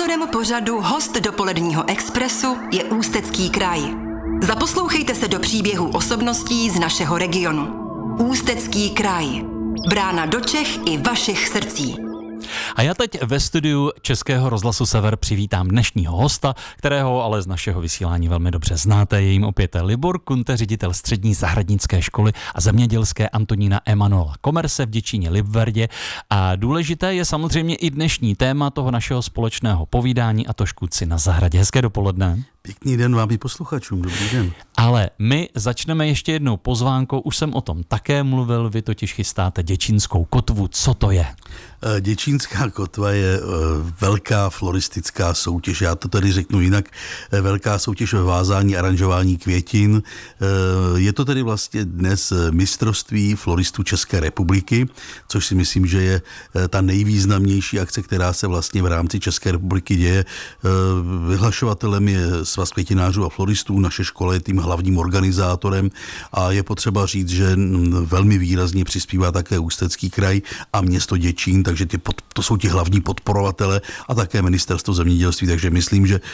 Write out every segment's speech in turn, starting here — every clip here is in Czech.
Sponzorem pořadu Host dopoledního expresu je Ústecký kraj. Zaposlouchejte se do příběhů osobností z našeho regionu. Ústecký kraj. Brána do Čech i vašich srdcí. A já teď ve studiu Českého rozhlasu Sever přivítám dnešního hosta, kterého ale z našeho vysílání velmi dobře znáte. Je jim opět Libor Kunte, ředitel střední zahradnické školy a zemědělské Antonína Emanuela Komerse v Děčíně Libverdě. A důležité je samozřejmě i dnešní téma toho našeho společného povídání, a to škůdci na zahradě. Hezké dopoledne. Pěkný den vám i posluchačům, dobrý den. Ale my začneme ještě jednou pozvánkou, už jsem o tom také mluvil, vy totiž chystáte děčínskou kotvu. Co to je? Děčínská kotva je velká floristická soutěž, já to tady řeknu jinak, velká soutěž ve vázání, aranžování květin. Je to tedy vlastně dnes mistrovství floristů České republiky, což si myslím, že je ta nejvýznamnější akce, která se vlastně v rámci České republiky děje. Vyhlašovatelem je Svaz květinářů a floristů, naše škola je tím hlavním organizátorem a je potřeba říct, že velmi výrazně přispívá také Ústecký kraj a město Děčín, takže to jsou ti hlavní podporovatele a také ministerstvo zemědělství, takže myslím, že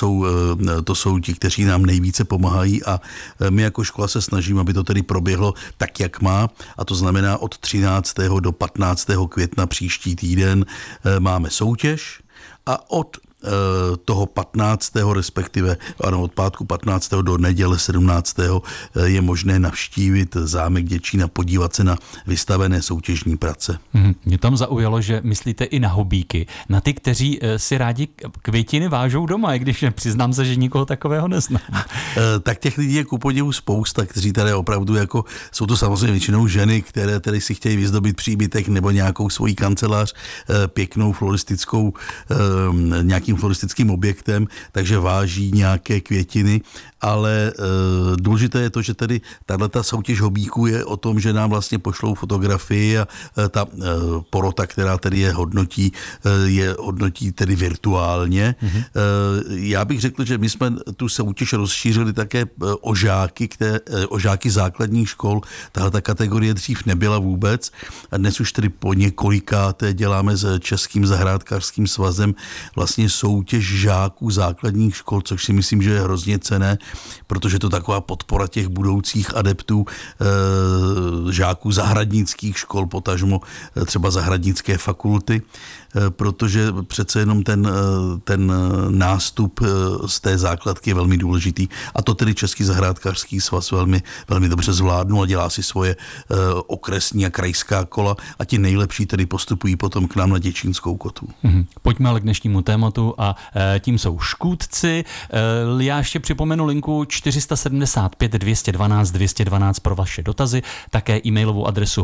to jsou ti, kteří nám nejvíce pomáhají a my jako škola se snažíme, aby to tedy proběhlo tak, jak má, a to znamená od 13. do 15. května příští týden máme soutěž a od toho 15. respektive od pátku 15. do neděle 17. je možné navštívit zámek Děčín a podívat se na vystavené soutěžní prace. Mě tam zaujalo, že myslíte i na hobíky, na ty, kteří si rádi květiny vážou doma, i když přiznám se, že nikoho takového neznám. Tak těch lidí je ku podivu spousta, kteří tady opravdu jsou to samozřejmě většinou ženy, které tady si chtějí vyzdobit příbytek nebo nějakou svoji kancelář pěknou floristickou, nějakým floristickým objektem, takže váží nějaké květiny, ale důležité je to, že tedy tato soutěž hobíků je o tom, že nám vlastně pošlou fotografii a ta porota, která tedy je hodnotí tedy virtuálně. Já bych řekl, že my jsme tu soutěž rozšířili také o žáky základních škol. Tahle ta kategorie dřív nebyla vůbec a dnes už tedy po několikáté děláme s Českým zahrádkářským svazem vlastně soutěž žáků základních škol, což si myslím, že je hrozně cenné, protože to taková podpora těch budoucích adeptů žáků zahradnických škol, potažmo třeba zahradnické fakulty, protože přece jenom ten nástup z té základky je velmi důležitý a to tedy Český zahrádkářský svaz velmi, velmi dobře zvládnul a dělá si svoje okresní a krajská kola a ti nejlepší tedy postupují potom k nám na Děčínskou kotvu. Pojďme ale k dnešnímu tématu a tím jsou škůdci. Já ještě připomenu linku 475 212 212 pro vaše dotazy, také e-mailovou adresu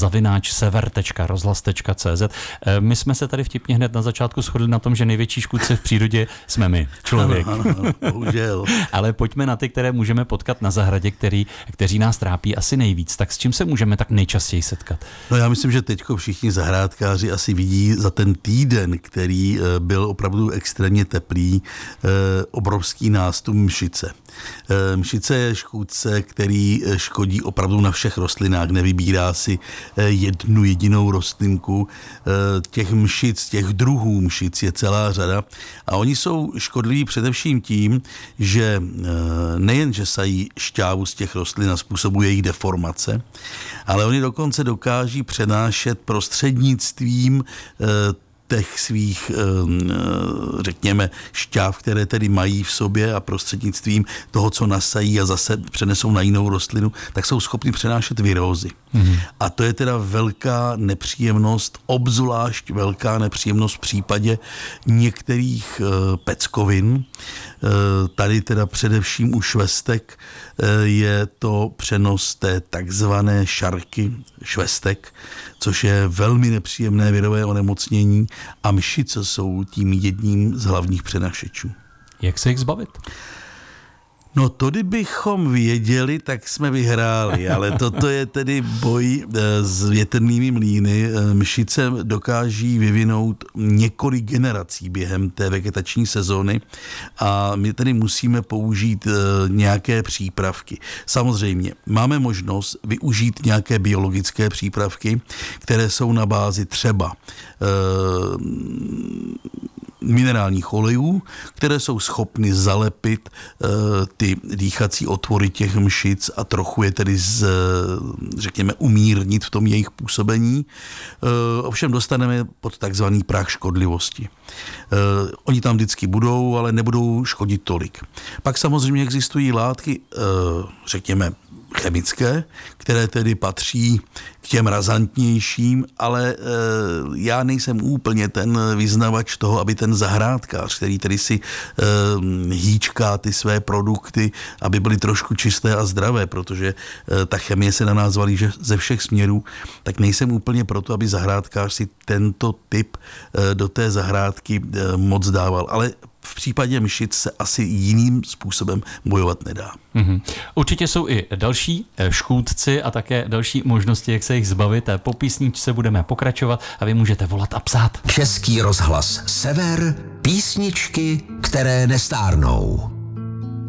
host@sever.rozhlas.cz. My jsme se tady vtipně hned na začátku shodli na tom, že největší škůdci v přírodě jsme my, člověk. Ano, bohužel. Ale pojďme na ty, které můžeme potkat na zahradě, kteří nás trápí asi nejvíc. Tak s čím se můžeme tak nejčastěji setkat? No já myslím, že teďko všichni zahrádkáři asi vidí za ten týden, který byl opravdu extrémně teplý, obrovský nástup mšice. Mšice je škůdce, který škodí opravdu na všech rostlinách, nevybírá si jednu jedinou rostlinku. Těch mšic, těch druhů mšic je celá řada a oni jsou škodliví především tím, že nejen, že sají šťávu z těch rostlin a způsobuje jejich deformace, ale oni dokonce dokáží přenášet prostřednictvím těch svých, řekněme, šťáv, které tedy mají v sobě a prostřednictvím toho, co nasají a zase přenesou na jinou rostlinu, tak jsou schopni přenášet virózy. A to je teda velká nepříjemnost, obzvlášť velká nepříjemnost v případě některých peckovin. Tady teda především u švestek je to přenos té takzvané šarky švestek, což je velmi nepříjemné virové onemocnění a mšice jsou tím jedním z hlavních přenašečů. Jak se jich zbavit? No to kdybychom věděli, tak jsme vyhráli, ale toto je tedy boj s větrnými mlýny. Mšice dokáží vyvinout několik generací během té vegetační sezóny a my tedy musíme použít nějaké přípravky. Samozřejmě máme možnost využít nějaké biologické přípravky, které jsou na bázi třeba minerálních olejů, které jsou schopny zalepit ty dýchací otvory těch mšic a trochu je tedy řekněme umírnit v tom jejich působení. Ovšem dostaneme pod takzvaný práh škodlivosti. Oni tam vždycky budou, ale nebudou škodit tolik. Pak samozřejmě existují látky, řekněme, chemické, které tedy patří k těm razantnějším, ale já nejsem úplně ten vyznavač toho, aby ten zahrádkář, který tedy si hýčká ty své produkty, aby byly trošku čisté a zdravé, protože ta chemie se na nás valí ze všech směrů, tak nejsem úplně proto, aby zahrádkář si tento typ do té zahrádky moc dával. Ale v případě mšic se asi jiným způsobem bojovat nedá. Určitě jsou i další škůdci a také další možnosti, jak se jich zbavit. Po písničce budeme pokračovat a vy můžete volat a psát. Český rozhlas Sever, písničky, které nestárnou.